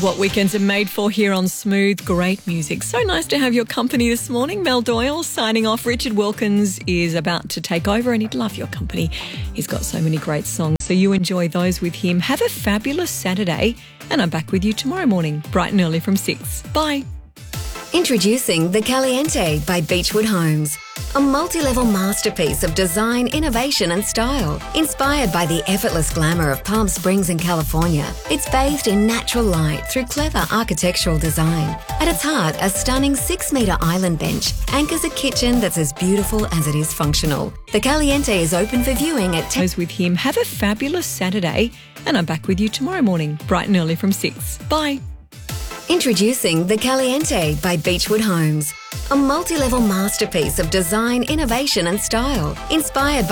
What weekends are made for here on Smooth. Great music. So nice to have your company this morning. Mel Doyle signing off. Richard Wilkins is about to take over and he'd love your company. He's got so many great songs, so you enjoy those with him. Have a fabulous Saturday and I'm back with you tomorrow morning, bright and early from 6. Bye. Introducing the Caliente by Beechwood Homes. A multi-level masterpiece of design, innovation and style. Inspired by the effortless glamour of Palm Springs in California, it's bathed in natural light through clever architectural design. At its heart, a stunning 6-metre island bench anchors a kitchen that's as beautiful as it is functional. The Caliente is open for viewing at Those with him. Have a fabulous Saturday and I'm back with you tomorrow morning, bright and early from 6. Bye. Introducing the Caliente by Beechwood Homes. A multi-level masterpiece of design, innovation and style. Inspired by